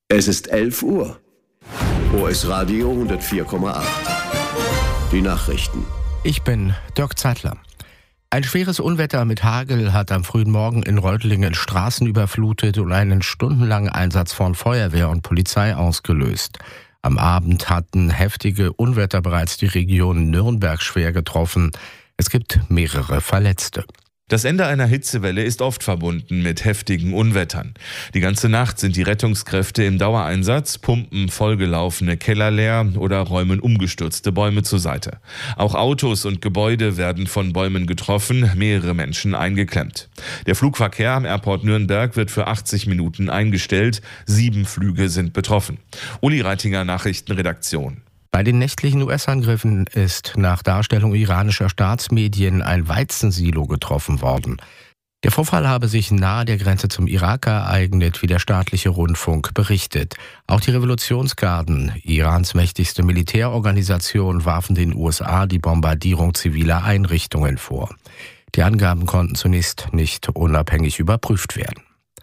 Es ist 11 Uhr. OS Radio 104,8. Die Nachrichten. Ich bin Dirk Zeitler. Ein schweres Unwetter mit Hagel hat am frühen Morgen in Reutlingen Straßen überflutet und einen stundenlangen Einsatz von Feuerwehr und Polizei ausgelöst. Am Abend hatten heftige Unwetter bereits die Region Nürnberg schwer getroffen. Es gibt mehrere Verletzte. Das Ende einer Hitzewelle ist oft verbunden mit heftigen Unwettern. Die ganze Nacht sind die Rettungskräfte im Dauereinsatz, pumpen vollgelaufene Keller leer oder räumen umgestürzte Bäume zur Seite. Auch Autos und Gebäude werden von Bäumen getroffen, mehrere Menschen eingeklemmt. Der Flugverkehr am Airport Nürnberg wird für 80 Minuten eingestellt. 7 Flüge sind betroffen. Uli Reitinger, Nachrichtenredaktion. Bei den nächtlichen US-Angriffen ist nach Darstellung iranischer Staatsmedien ein Weizensilo getroffen worden. Der Vorfall habe sich nahe der Grenze zum Irak ereignet, wie der staatliche Rundfunk berichtet. Auch die Revolutionsgarden, Irans mächtigste Militärorganisation, warfen den USA die Bombardierung ziviler Einrichtungen vor. Die Angaben konnten zunächst nicht unabhängig überprüft werden.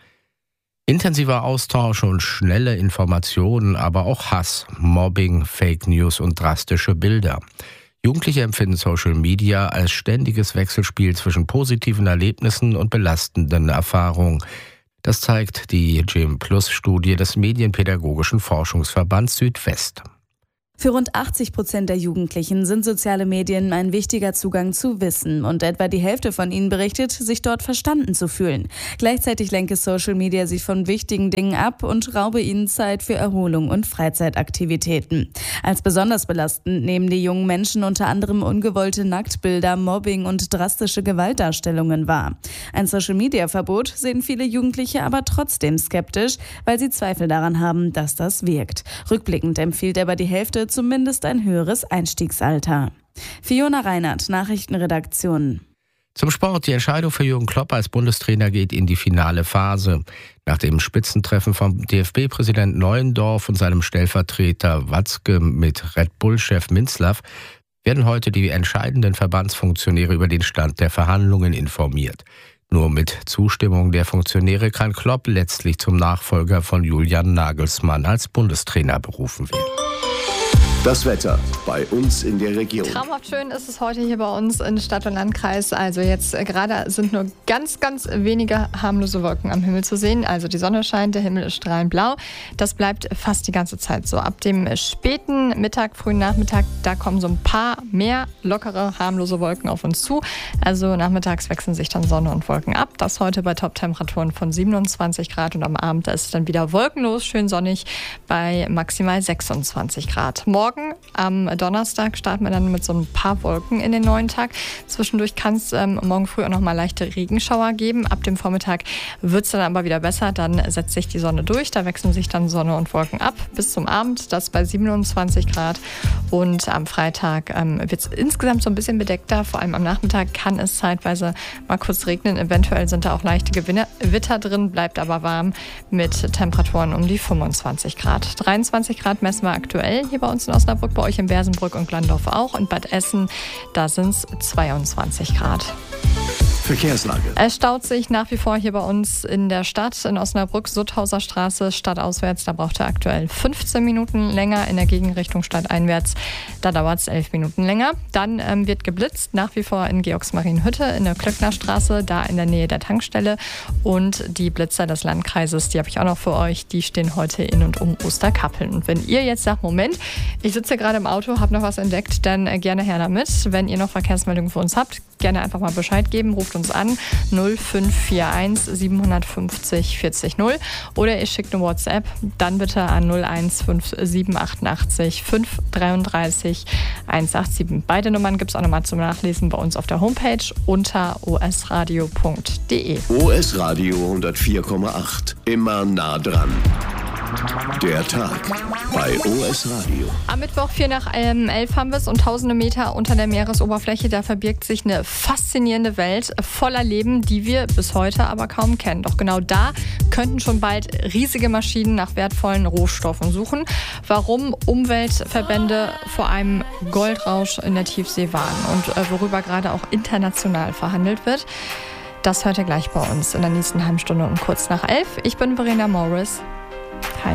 Intensiver Austausch und schnelle Informationen, aber auch Hass, Mobbing, Fake News und drastische Bilder. Jugendliche empfinden Social Media als ständiges Wechselspiel zwischen positiven Erlebnissen und belastenden Erfahrungen. Das zeigt die GIM-Plus-Studie des Medienpädagogischen Forschungsverbands Südwest. Für rund 80% der Jugendlichen sind soziale Medien ein wichtiger Zugang zu Wissen und etwa die Hälfte von ihnen berichtet, sich dort verstanden zu fühlen. Gleichzeitig lenke Social Media sie von wichtigen Dingen ab und raube ihnen Zeit für Erholung und Freizeitaktivitäten. Als besonders belastend nehmen die jungen Menschen unter anderem ungewollte Nacktbilder, Mobbing und drastische Gewaltdarstellungen wahr. Ein Social-Media-Verbot sehen viele Jugendliche aber trotzdem skeptisch, weil sie Zweifel daran haben, dass das wirkt. Rückblickend empfiehlt aber die Hälfte zumindest ein höheres Einstiegsalter. Fiona Reinhardt, Nachrichtenredaktion. Zum Sport. Die Entscheidung für Jürgen Klopp als Bundestrainer geht in die finale Phase. Nach dem Spitzentreffen vom DFB-Präsident Neuendorf und seinem Stellvertreter Watzke mit Red Bull-Chef Minzlaff werden heute die entscheidenden Verbandsfunktionäre über den Stand der Verhandlungen informiert. Nur mit Zustimmung der Funktionäre kann Klopp letztlich zum Nachfolger von Julian Nagelsmann als Bundestrainer berufen werden. Das Wetter bei uns in der Region. Traumhaft schön ist es heute hier bei uns in Stadt und Landkreis. Also jetzt gerade sind nur ganz, ganz wenige harmlose Wolken am Himmel zu sehen. Also die Sonne scheint, der Himmel ist strahlend blau. Das bleibt fast die ganze Zeit so. Ab dem späten Mittag, frühen Nachmittag, da kommen so ein paar mehr lockere, harmlose Wolken auf uns zu. Also nachmittags wechseln sich dann Sonne und Wolken ab. Das heute bei Top-Temperaturen von 27 Grad und am Abend ist es dann wieder wolkenlos, schön sonnig bei maximal 26 Grad. Morgen am Donnerstag starten wir dann mit so ein paar Wolken in den neuen Tag. Zwischendurch kann es morgen früh auch noch mal leichte Regenschauer geben. Ab dem Vormittag wird es dann aber wieder besser. Dann setzt sich die Sonne durch. Da wechseln sich dann Sonne und Wolken ab. Bis zum Abend, das bei 27 Grad. Und am Freitag wird es insgesamt so ein bisschen bedeckter. Vor allem am Nachmittag kann es zeitweise mal kurz regnen. Eventuell sind da auch leichte Gewitter drin. Bleibt aber warm mit Temperaturen um die 25 Grad. 23 Grad messen wir aktuell hier bei uns in Osnabrück, bei euch in Bersenbrück und Glandorf auch. Und Bad Essen, da sind es 22 Grad. Verkehrslage. Es staut sich nach wie vor hier bei uns in der Stadt, in Osnabrück, Sutthauser Straße, stadtauswärts. Da braucht er aktuell 15 Minuten länger. In der Gegenrichtung stadteinwärts, da dauert es 11 Minuten länger. Dann wird geblitzt, nach wie vor in Georgsmarienhütte, in der Klöcknerstraße, da in der Nähe der Tankstelle. Und die Blitzer des Landkreises, die habe ich auch noch für euch, die stehen heute in und um Osterkappeln. Und wenn ihr jetzt sagt, Moment, ich sitze gerade im Auto, habe noch was entdeckt, dann gerne her damit. Wenn ihr noch Verkehrsmeldungen für uns habt, gerne einfach mal Bescheid geben, ruft uns an 0541 750 40 0 oder ihr schickt eine WhatsApp, dann bitte an 01578 533 187. Beide Nummern gibt es auch nochmal zum Nachlesen bei uns auf der Homepage unter osradio.de. OS Radio 104,8. Immer nah dran. Der Tag bei OS Radio. Am Mittwoch 4 nach 11 haben wir es und tausende Meter unter der Meeresoberfläche, da verbirgt sich eine faszinierende Welt voller Leben, die wir bis heute aber kaum kennen. Doch genau da könnten schon bald riesige Maschinen nach wertvollen Rohstoffen suchen. Warum Umweltverbände vor einem Goldrausch in der Tiefsee warnen und worüber gerade auch international verhandelt wird, das hört ihr gleich bei uns in der nächsten halben Stunde um kurz nach 11. Ich bin Verena Morris. Hi.